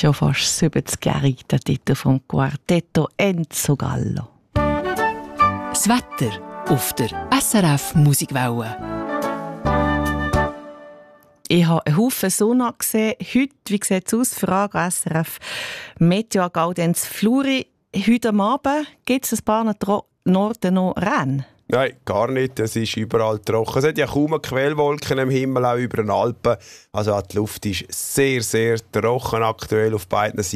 schon fast 70-jährig, der Titel vom Quartetto Enzo Gallo. Das Wetter auf der SRF Musikwelle. Ich habe einen Haufen Sonne gesehen. Heute, wie sieht es aus? Frage an SRF Meteo Gaudenz Fluri. Heute am Abend gibt es ein paar Norden noch Rennen. Nein, gar nicht. Es ist überall trocken. Es hat ja kaum Quellwolken im Himmel, auch über den Alpen. Also die Luft ist sehr, sehr trocken aktuell auf beiden Seiten.